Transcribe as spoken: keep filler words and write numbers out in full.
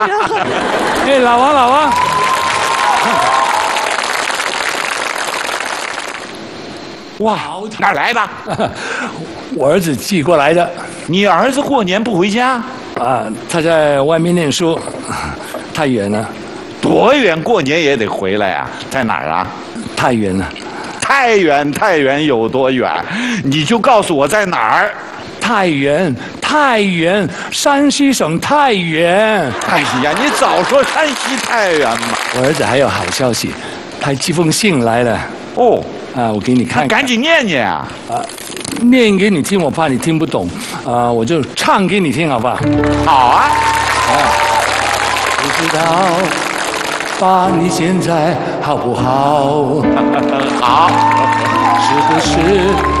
哎，老王，老王， 哇，哪儿来的？ 我儿子寄过来的。 你儿子过年不回家？ 啊，他在外面念书，太远了。 多远？过年也得回来呀、啊？在哪儿啊？ 太远了。 太远，太远有多远？你就告诉我在哪儿。 太原，太原，山西省太原。 哎呀，你早说山西太原嘛！ 我儿子还有好消息，他寄封信来了。 哦， 啊，我给你看看。 赶紧念念啊！ 啊，念给你听，我怕你听不懂。啊，我就唱给你听，好不好？ 好啊。 啊，不知道，爸，你现在好不好？ 好。 是不是？